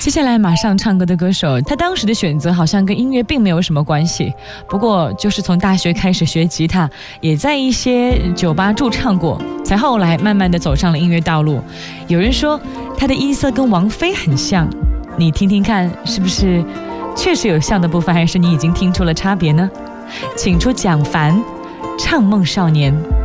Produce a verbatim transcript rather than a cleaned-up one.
接下来马上唱歌的歌手，他当时的选择好像跟音乐并没有什么关系，不过就是从大学开始学吉他，也在一些酒吧驻唱过，才后来慢慢的走上了音乐道路。有人说他的音色跟王菲很像，你听听看是不是确实有像的部分，还是你已经听出了差别呢？请出蒋凡唱梦少年。